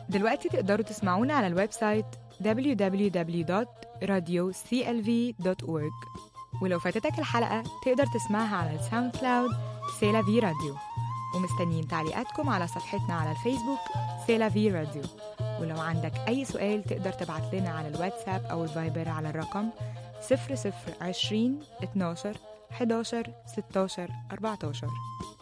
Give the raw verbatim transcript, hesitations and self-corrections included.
دلوقتي تقدروا تسمعونا على الويب سايت دبليو دبليو دبليو دوت راديو سي إل في دوت أورج، ولو فاتتك الحلقة تقدر تسمعها على الساوند كلاود سي في راديو. ومستنيين تعليقاتكم على صفحتنا على الفيسبوك سي في راديو. ولو عندك أي سؤال تقدر تبعت لنا على الواتساب أو الفايبر على الرقم صفر صفر عشرين اتناشر حداشر ستاشر أربعتاشر.